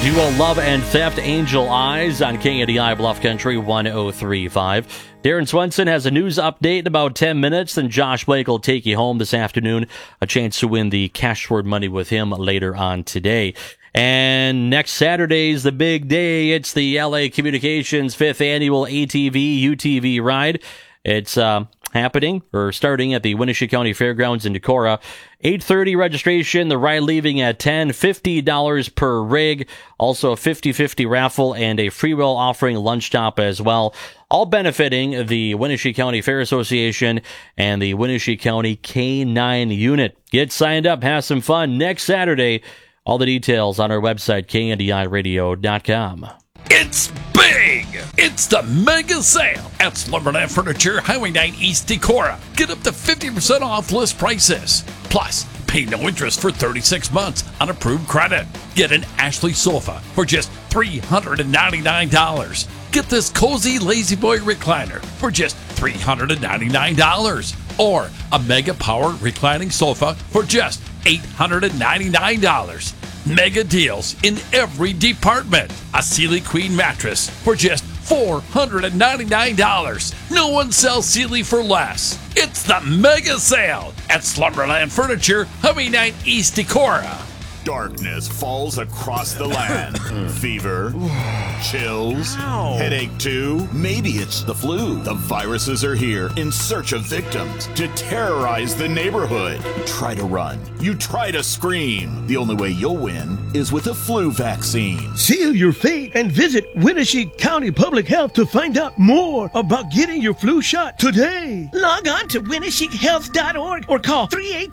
duo Love and Theft, Angel Eyes on KNDI Bluff Country 103.5. Darren Swenson has a news update in about 10 minutes, then Josh Blake will take you home this afternoon. A chance to win the Cashword money with him later on today. And next Saturday's the big day. It's the LA Communications 5th Annual ATV UTV Ride. It's happening or starting at the Winnebago County Fairgrounds in Decorah. 8:30 registration, the ride leaving at $10, $50 per rig. Also a 50-50 raffle and a free will offering lunch stop as well. All benefiting the Winnebago County Fair Association and the Winnebago County K-9 unit. Get signed up, have some fun next Saturday. All the details on our website, KNDIRadio.com. It's big! It's the mega sale at Slumberland Furniture, Highway 9 East Decorah. Get up to 50% off list prices. Plus, pay no interest for 36 months on approved credit. Get an Ashley sofa for just $399. Get this cozy Lazy Boy recliner for just $399. Or a Mega Power reclining sofa for just $899. Mega deals in every department. A Sealy Queen mattress for just $499. No one sells Sealy for less. It's the mega sale at Slumberland Furniture, Highway 9 East Decorah. Darkness falls across the land. Fever, chills, headache too. Maybe it's the flu. The viruses are here in search of victims to terrorize the neighborhood. You try to run. You try to scream. The only way you'll win is with a flu vaccine. Seal your fate and visit Winnebago County Public Health to find out more about getting your flu shot today. Log on to WinnebagoHealth.org or call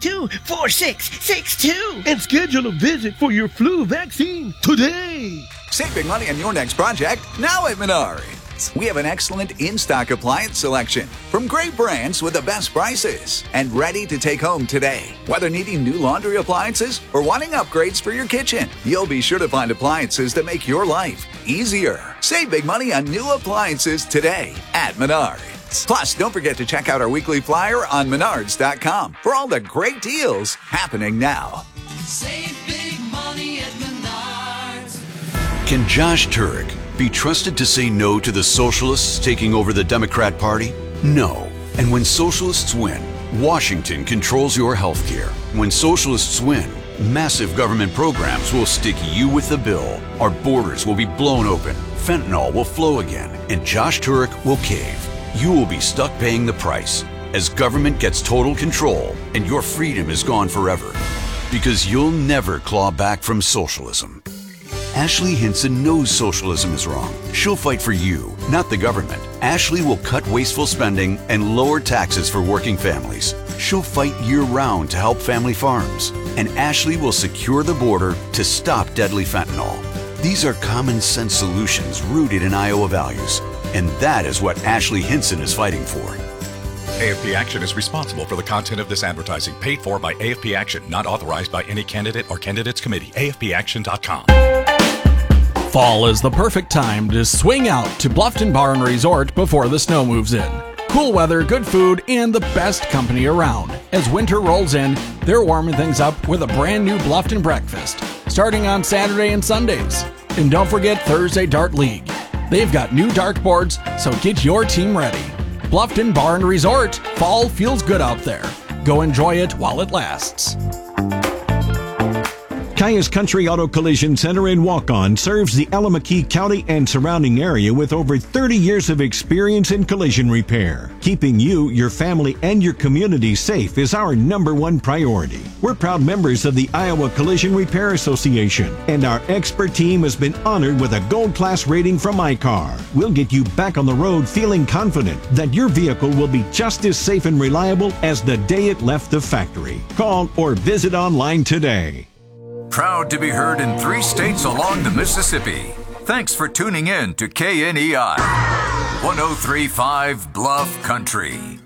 382-4662 and schedule a visit for your flu vaccine today. Save big money on your next project now at Menards. We have an excellent in-stock appliance selection from great brands with the best prices and ready to take home today. Whether needing new laundry appliances or wanting upgrades for your kitchen, you'll be sure to find appliances that make your life easier. Save big money on new appliances today at Menards. Plus, don't forget to check out our weekly flyer on Menards.com for all the great deals happening now. Save big money at Menards. Can Josh Turek be trusted to say no to the socialists taking over the Democrat Party? No. And when socialists win, Washington controls your health care. When socialists win, massive government programs will stick you with the bill. Our borders will be blown open, fentanyl will flow again, and Josh Turek will cave. You will be stuck paying the price as government gets total control and your freedom is gone forever. Because you'll never claw back from socialism. Ashley Hinson knows socialism is wrong. She'll fight for you, not the government. Ashley will cut wasteful spending and lower taxes for working families. She'll fight year-round to help family farms. And Ashley will secure the border to stop deadly fentanyl. These are common-sense solutions rooted in Iowa values. And that is what Ashley Hinson is fighting for. AFP Action is responsible for the content of this advertising, paid for by AFP Action, not authorized by any candidate or candidates committee. AFPAction.com. Fall is the perfect time to swing out to Bluffton Bar and Resort before the snow moves in. Cool weather, good food, and the best company around. As winter rolls in, they're warming things up with a brand new Bluffton breakfast, starting on Saturday and Sundays. And don't forget Thursday Dart League. They've got new dartboards, so get your team ready. Bluffton Bar and Resort. Fall feels good out there. Go enjoy it while it lasts. Caius Country Auto Collision Center in Waukon serves the Allamakee County and surrounding area with over 30 years of experience in collision repair. Keeping you, your family, and your community safe is our #1 priority. We're proud members of the Iowa Collision Repair Association, and our expert team has been honored with a gold class rating from iCar. We'll get you back on the road feeling confident that your vehicle will be just as safe and reliable as the day it left the factory. Call or visit online today. Proud to be heard in 3 states along the Mississippi. Thanks for tuning in to KNEI 103.5 Bluff Country.